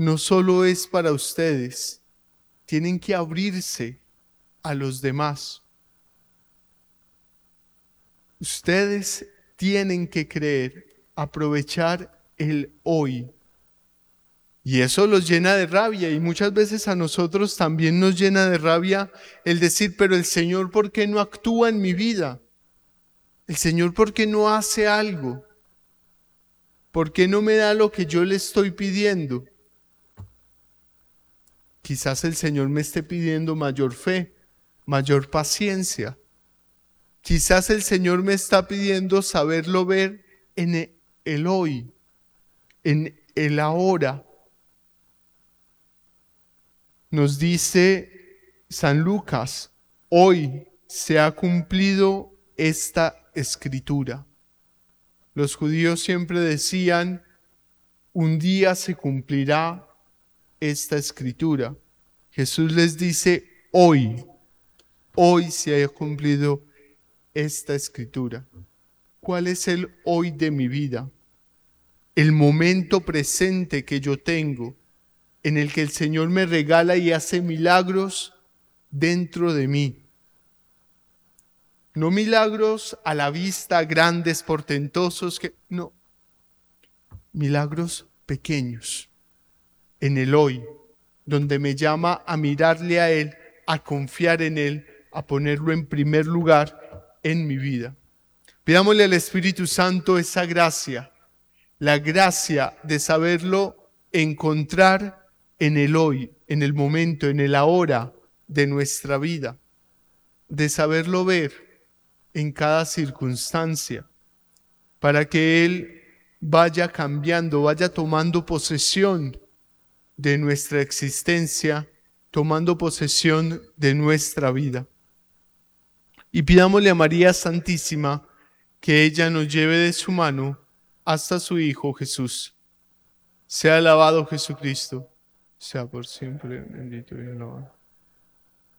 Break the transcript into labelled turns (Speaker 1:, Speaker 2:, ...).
Speaker 1: no solo es para ustedes, tienen que abrirse a los demás. Ustedes tienen que creer, aprovechar el hoy. Y eso los llena de rabia, y muchas veces a nosotros también nos llena de rabia el decir, pero el Señor, ¿por qué no actúa en mi vida? El Señor, ¿por qué no hace algo? ¿Por qué no me da lo que yo le estoy pidiendo? Quizás el Señor me esté pidiendo mayor fe, mayor paciencia. Quizás el Señor me está pidiendo saberlo ver en el hoy, en el ahora. Nos dice San Lucas, hoy se ha cumplido esta escritura. Los judíos siempre decían, un día se cumplirá esta escritura. Jesús les dice, hoy se ha cumplido esta escritura. ¿Cuál es el hoy de mi vida? El momento presente que yo tengo, en el que el Señor me regala y hace milagros dentro de mí. No milagros a la vista, grandes, portentosos, no. Milagros pequeños, en el hoy, donde me llama a mirarle a Él, a confiar en Él, a ponerlo en primer lugar en mi vida. Pidámosle al Espíritu Santo esa gracia, la gracia de saberlo encontrar en el hoy, en el momento, en el ahora de nuestra vida, de saberlo ver en cada circunstancia, para que Él vaya cambiando, vaya tomando posesión de nuestra existencia, tomando posesión de nuestra vida. Y pidámosle a María Santísima que ella nos lleve de su mano hasta su Hijo Jesús. Sea alabado Jesucristo, sea por siempre bendito y alabado.